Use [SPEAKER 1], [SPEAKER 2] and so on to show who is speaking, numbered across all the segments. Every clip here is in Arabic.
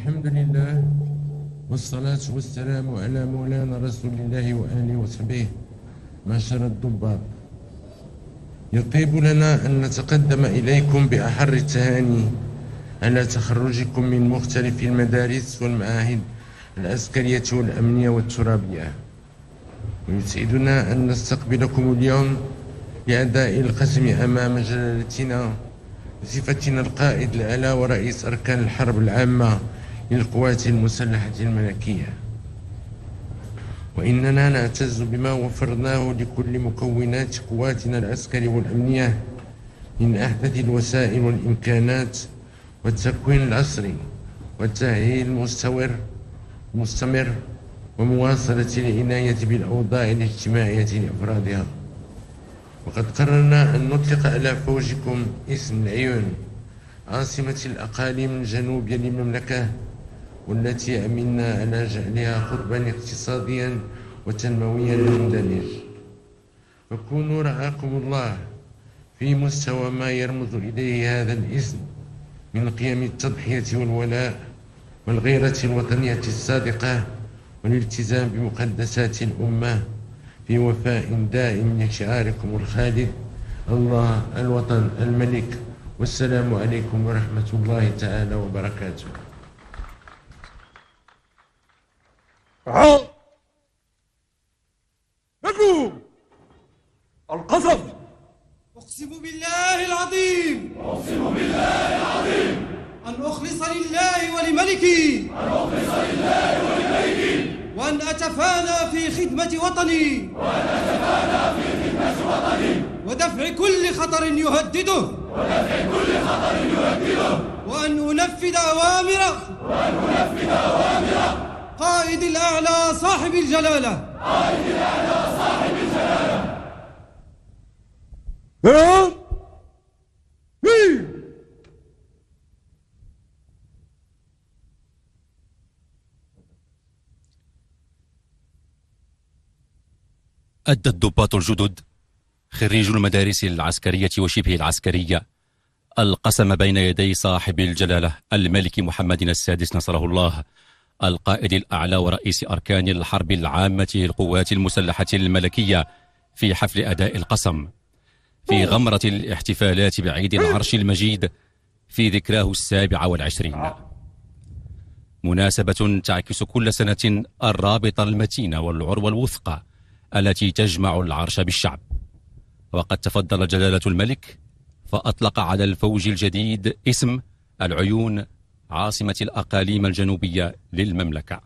[SPEAKER 1] الحمد لله والصلاة والسلام على مولانا رسول الله وآله وصحبه. معشر الضباط، يطيب لنا أن نتقدم إليكم بأحر التهاني على تخرجكم من مختلف المدارس والمعاهد العسكرية والأمنية والترابية، ويسعدنا أن نستقبلكم اليوم لأداء القسم أمام جلالتنا بصفتنا القائد الأعلى ورئيس أركان الحرب العامة للقوات المسلحة الملكية. وإننا نعتز بما وفرناه لكل مكونات قواتنا العسكرية والأمنية من أحدث الوسائل والإمكانات والتكوين العصري والتأهيل المستمر ومواصلة العناية بالأوضاع الاجتماعية لأفرادها. وقد قررنا أن نطلق على فوجكم اسم العيون، عاصمة الأقاليم الجنوبية للمملكة، والتي أمنا على جعلها قطبا اقتصاديا وتنمويا مندمج. فكونوا رعاكم الله في مستوى ما يرمز إليه هذا الاسم من قيم التضحية والولاء والغيرة الوطنية الصادقة والالتزام بمقدسات الأمة في وفاء دائم لشعاركم الخالد: الله، الوطن، الملك. والسلام عليكم ورحمة الله تعالى وبركاته.
[SPEAKER 2] نجوم القسم.
[SPEAKER 3] أقسم بالله العظيم أن أخلص لله ولملكي وأن أتفانى في خدمة وطني ودفع كل خطر يهدده وأن أنفذ أوامره قائد الأعلى صاحب الجلالة.
[SPEAKER 4] أدى الضباط الجدد خريج المدارس العسكرية وشبه العسكرية القسم بين يدي صاحب الجلالة الملك محمد السادس نصره الله، القائد الأعلى ورئيس أركان الحرب العامة للقوات المسلحة الملكية، في حفل أداء القسم في غمرة الاحتفالات بعيد العرش المجيد في ذكراه 27. مناسبة تعكس كل سنة الرابط المتين والعروة الوثقى التي تجمع العرش بالشعب. وقد تفضل جلالة الملك فأطلق على الفوج الجديد اسم العيون، عاصمة الأقاليم الجنوبية للمملكة.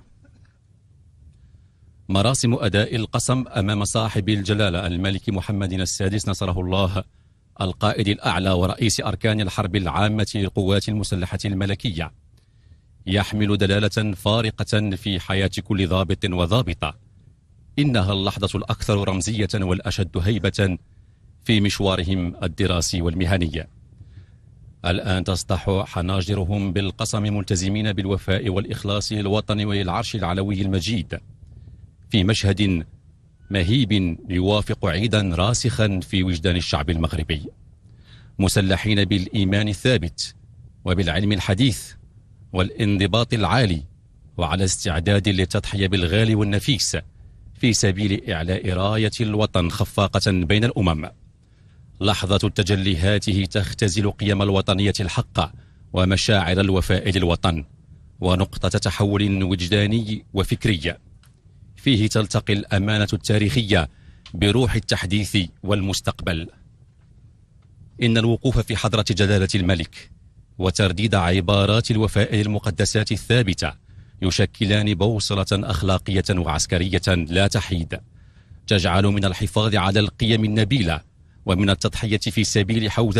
[SPEAKER 4] مراسم أداء القسم أمام صاحب الجلالة الملك محمد السادس نصره الله، القائد الأعلى ورئيس أركان الحرب العامة للقوات المسلحة الملكية، يحمل دلالة فارقة في حياة كل ضابط وضابطة. إنها اللحظة الأكثر رمزية والأشد هيبة في مشوارهم الدراسي والمهني. الآن تصدح حناجرهم بالقسم، ملتزمين بالوفاء والإخلاص للوطن وللعرش العلوي المجيد، في مشهد مهيب يوافق عيدا راسخا في وجدان الشعب المغربي، مسلحين بالإيمان الثابت وبالعلم الحديث والانضباط العالي، وعلى استعداد للتضحية بالغالي والنفيس في سبيل إعلاء راية الوطن خفاقة بين الأمم. لحظة التجلي هاته تختزل قيم الوطنية الحق ومشاعر الوفاء للوطن، ونقطة تحول وجداني وفكري فيه تلتقي الأمانة التاريخية بروح التحديث والمستقبل. إن الوقوف في حضرة جلالة الملك وترديد عبارات الوفاء للمقدسات الثابتة يشكلان بوصلة أخلاقية وعسكرية لا تحيد، تجعل من الحفاظ على القيم النبيلة ومن التضحية في سبيل حوزة